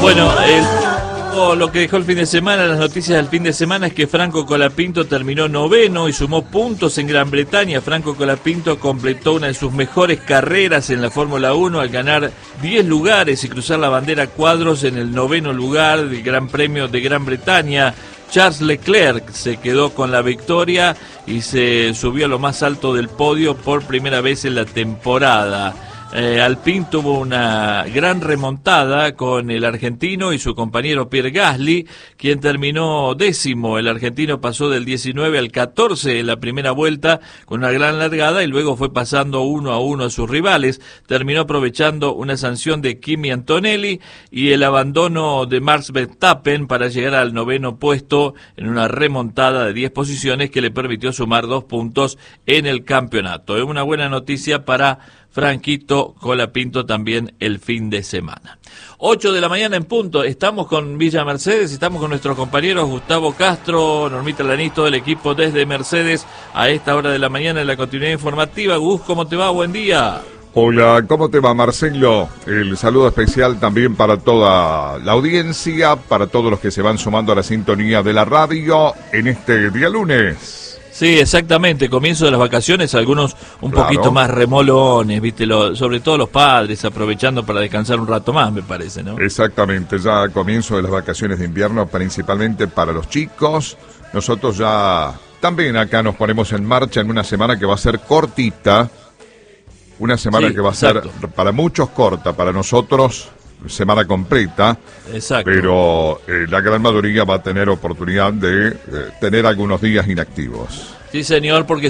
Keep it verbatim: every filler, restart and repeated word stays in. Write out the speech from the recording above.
Bueno, el, oh, lo que dejó el fin de semana, las noticias del fin de semana es que Franco Colapinto terminó noveno y sumó puntos en Gran Bretaña. Franco Colapinto completó una de sus mejores carreras en la Fórmula uno al ganar diez lugares y cruzar la bandera cuadros en el noveno lugar del Gran Premio de Gran Bretaña. Charles Leclerc se quedó con la victoria y se subió a lo más alto del podio por primera vez en la temporada. Eh, Alpine tuvo una gran remontada con el argentino y su compañero Pierre Gasly, quien terminó décimo. El argentino pasó del diecinueve al catorce en la primera vuelta con una gran largada y luego fue pasando uno a uno a sus rivales. Terminó aprovechando una sanción de Kimi Antonelli y el abandono de Max Verstappen para llegar al noveno puesto en una remontada de diez posiciones que le permitió sumar dos puntos en el campeonato. Es una buena noticia para Franquito Colapinto también el fin de semana. ocho de la mañana en punto, estamos con Villa Mercedes, estamos con nuestros compañeros Gustavo Castro, Normita Lanís, todo el equipo desde Mercedes a esta hora de la mañana en la continuidad informativa. Gus, ¿cómo te va? Buen día. Hola, ¿cómo te va, Marcelo? El saludo especial también para toda la audiencia, para todos los que se van sumando a la sintonía de la radio en este día lunes. Sí, exactamente, comienzo de las vacaciones, algunos un claro. poquito más remolones, viste, lo, sobre todo los padres aprovechando para descansar un rato más, me parece, ¿no? Exactamente, ya comienzo de las vacaciones de invierno, principalmente para los chicos. Nosotros ya también acá nos ponemos en marcha en una semana que va a ser cortita, una semana sí, que va a exacto. ser para muchos corta, para nosotros semana completa, exacto. pero eh, la gran mayoría va a tener oportunidad de eh, tener algunos días inactivos. Sí, señor, porque